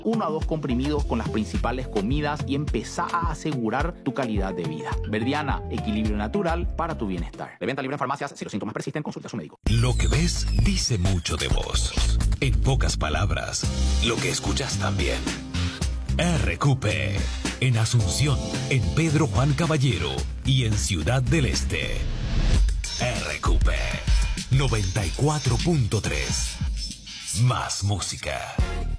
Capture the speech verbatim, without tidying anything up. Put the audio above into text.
uno a dos comprimidos con las principales comidas y empezá a asegurar tu calidad de vida. Verdiana, equilibrio natural para tu bienestar. De venta libre en farmacias. Si los síntomas persisten, consulta a su médico. Lo que ves dice mucho de vos. En pocas palabras, lo que escuchas también. R Q P. En Asunción, en Pedro Juan Caballero y en Ciudad del Este. R Q P noventa y cuatro punto tres. Más música.